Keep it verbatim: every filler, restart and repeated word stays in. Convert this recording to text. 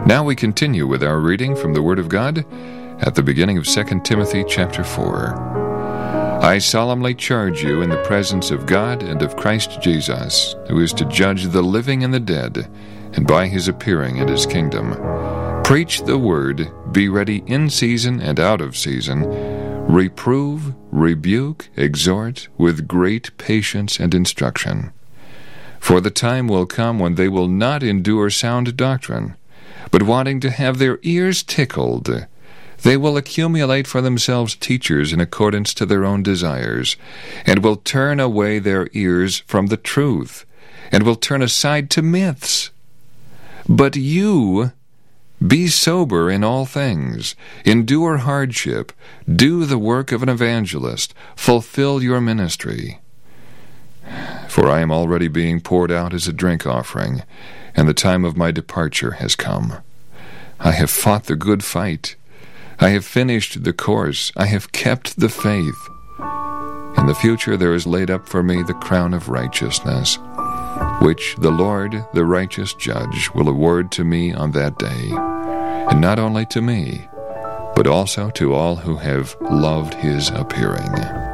Now we continue with our reading from the Word of God at the beginning of Second Timothy chapter four. I solemnly charge you in the presence of God and of Christ Jesus, who is to judge the living and the dead, and by his appearing in his kingdom. Preach the word, be ready in season and out of season, reprove, rebuke, exhort with great patience and instruction. For the time will come when they will not endure sound doctrine, but wanting to have their ears tickled, they will accumulate for themselves teachers in accordance to their own desires, and will turn away their ears from the truth, and will turn aside to myths. But you, be sober in all things, endure hardship, do the work of an evangelist, fulfill your ministry. For I am already being poured out as a drink offering, and the time of my departure has come. I have fought the good fight. I have finished the course. I have kept the faith. In the future there is laid up for me the crown of righteousness, which the Lord, the righteous judge, will award to me on that day, and not only to me, but also to all who have loved his appearing.